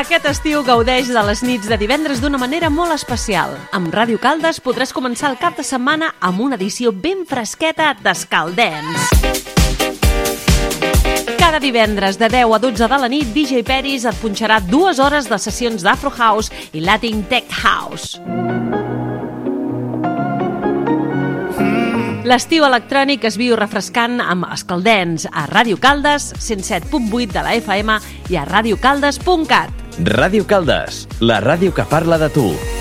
Aquest estiu gaudeix de les nits de divendres d'una manera molt especial. Amb Ràdio Caldes podràs començar el cap de setmana amb una edició ben fresqueta d'Escaldens. Cada divendres de 10 a 12 de la nit, DJ Peris et punxarà 2 hores de sessions d'Afro House i Latin Tech House. L'estiu electrònic es viu refrescant amb Escaldens a Ràdio Caldes, 107.8 de la FM i a radiocaldes.cat. Ràdio Caldes, la ràdio que parla de tu.